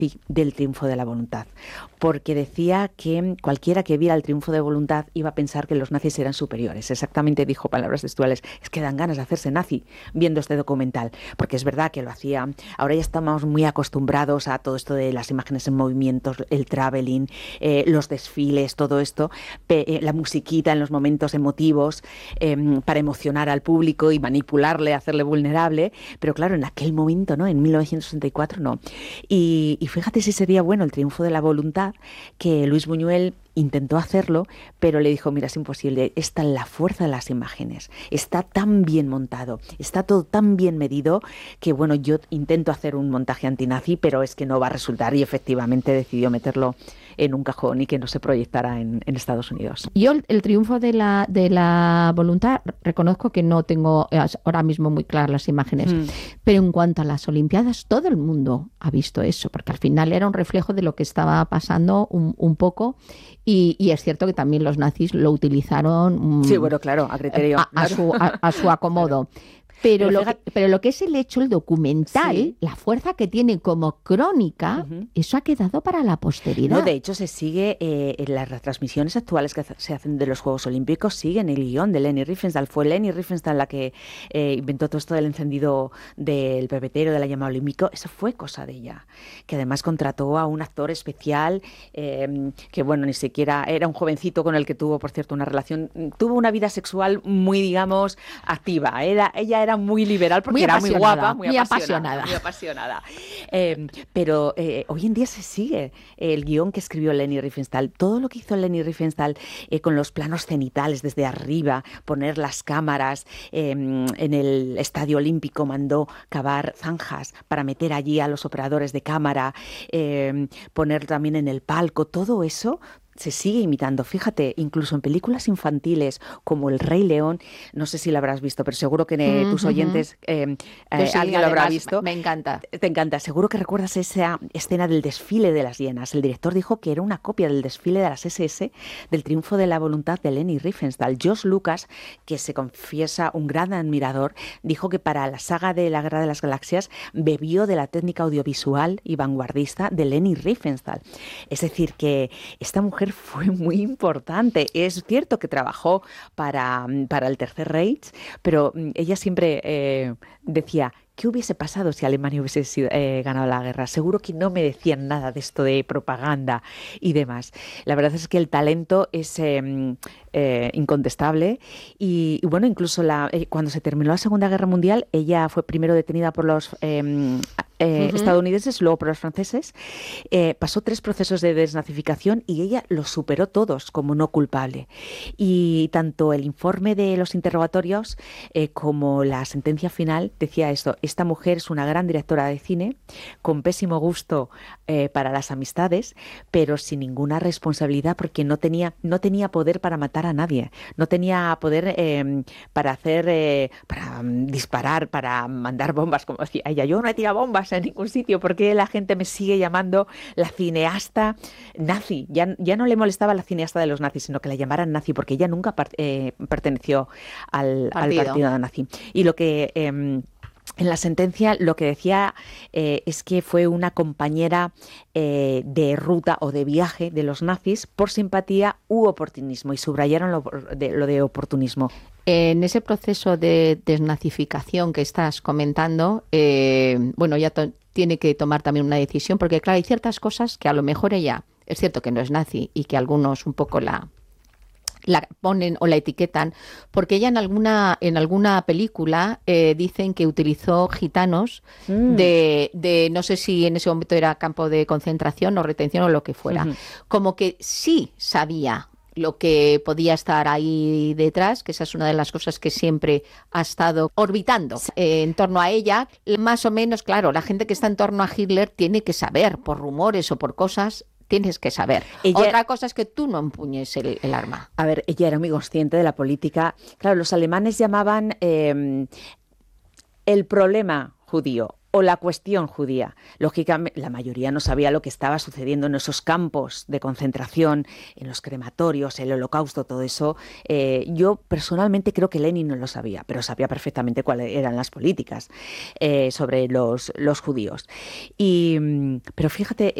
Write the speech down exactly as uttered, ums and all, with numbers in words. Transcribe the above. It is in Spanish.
del triunfo de la voluntad, porque decía que cualquiera que viera el triunfo de voluntad iba a pensar que los nazis eran superiores. Exactamente dijo palabras textuales: es que dan ganas de hacerse nazi viendo este documental, porque es verdad que lo hacía. Ahora ya estamos muy acostumbrados a todo esto de las imágenes en movimientos, el traveling, eh, los desfiles, todo esto, pe- eh, la musiquita en los momentos emotivos, eh, para emocionar al público y manipularle, hacerle vulnerable, pero claro, en aquel momento, ¿no? En mil novecientos sesenta y cuatro no. Y, y fíjate si sería bueno el triunfo de la voluntad, que Luis Buñuel intentó hacerlo, pero le dijo: mira, es imposible, está en la fuerza de las imágenes, está tan bien montado, está todo tan bien medido, que bueno, yo intento hacer un montaje antinazi, pero es que no va a resultar, y efectivamente decidió meterlo en un cajón y que no se proyectara en, en Estados Unidos. Yo el, el triunfo de la, de la voluntad, reconozco que no tengo ahora mismo muy claras las imágenes, mm. pero en cuanto a las Olimpiadas, todo el mundo ha visto eso, porque al final era un reflejo de lo que estaba pasando un, un poco. Y, y es cierto que también los nazis lo utilizaron, sí, bueno, claro, a criterio, a, a, claro. su, a, a su acomodo. Claro. Pero, pero, lo que, pero lo que es el hecho, el documental, sí, la fuerza que tiene como crónica, uh-huh, eso ha quedado para la posteridad. No, de hecho, se sigue eh, en las retransmisiones actuales que se hacen de los Juegos Olímpicos, siguen el guión de Leni Riefenstahl. Fue Leni Riefenstahl la que eh, inventó todo esto del encendido del pepetero, de la llama olímpico. Eso fue cosa de ella, que además contrató a un actor especial, eh, que bueno, ni siquiera era un jovencito con el que tuvo, por cierto, una relación, tuvo una vida sexual muy, digamos, activa. Era, ella era muy liberal porque muy era muy guapa, muy, muy apasionada. apasionada. Muy apasionada. Eh, pero eh, hoy en día se sigue el guión que escribió Leni Riefenstahl. Todo lo que hizo Leni Riefenstahl eh, con los planos cenitales desde arriba, poner las cámaras, eh, en el Estadio Olímpico mandó cavar zanjas para meter allí a los operadores de cámara, eh, poner también en el palco, todo eso se sigue imitando. Fíjate, incluso en películas infantiles como El Rey León, no sé si la habrás visto, pero seguro que eh, tus oyentes, eh, eh, sí, alguien lo habrá visto. Me encanta. Te encanta. Seguro que recuerdas esa escena del desfile de las hienas. El director dijo que era una copia del desfile de las ese ese, del triunfo de la voluntad de Leni Riefenstahl. George Lucas, que se confiesa un gran admirador, dijo que para la saga de la Guerra de las Galaxias bebió de la técnica audiovisual y vanguardista de Leni Riefenstahl. Es decir, que esta mujer fue muy importante. Es cierto que trabajó para, para el Tercer Reich, pero ella siempre eh, decía: ¿qué hubiese pasado si Alemania hubiese sido, eh, ganado la guerra? Seguro que no me decían nada de esto de propaganda y demás. La verdad es que el talento es eh, eh, incontestable y, y bueno, incluso la, eh, cuando se terminó la Segunda Guerra Mundial, ella fue primero detenida por los eh, eh, uh-huh. estadounidenses, luego por los franceses. Eh, pasó tres procesos de desnazificación y ella los superó todos como no culpable. Y tanto el informe de los interrogatorios eh, como la sentencia final decía esto: esta mujer es una gran directora de cine, con pésimo gusto eh, para las amistades, pero sin ninguna responsabilidad, porque no tenía, no tenía poder para matar a nadie, no tenía poder eh, para hacer, eh, para um, disparar, para mandar bombas, como decía ella. Yo no he tirado bombas en ningún sitio, porque la gente me sigue llamando la cineasta nazi. Ya, ya no le molestaba la cineasta de los nazis, sino que la llamaran nazi, porque ella nunca part, eh, perteneció al partido. al partido nazi. Y lo que... Eh, En la sentencia lo que decía eh, es que fue una compañera eh, de ruta o de viaje de los nazis por simpatía u oportunismo, y subrayaron lo de, lo de oportunismo. En ese proceso de desnazificación que estás comentando, eh, bueno, ya to- tiene que tomar también una decisión, porque claro, hay ciertas cosas que a lo mejor ella, es cierto que no es nazi y que algunos un poco la... la ponen o la etiquetan, porque ella en alguna en alguna película eh, dicen que utilizó gitanos mm. de, de, no sé si en ese momento era campo de concentración o retención o lo que fuera, uh-huh. como que sí sabía lo que podía estar ahí detrás, que esa es una de las cosas que siempre ha estado orbitando eh, en torno a ella. Más o menos, claro, la gente que está en torno a Hitler tiene que saber, por rumores o por cosas, tienes que saber. Ella, Otra cosa es que tú no empuñes el, el arma. A ver, ella era muy consciente de la política. Claro, los alemanes llamaban eh, el problema judío o la cuestión judía. Lógicamente, la mayoría no sabía lo que estaba sucediendo en esos campos de concentración, en los crematorios, el holocausto, todo eso. Eh, yo personalmente creo que Lenin no lo sabía, pero sabía perfectamente cuáles eran las políticas eh, sobre los, los judíos. Y, pero fíjate,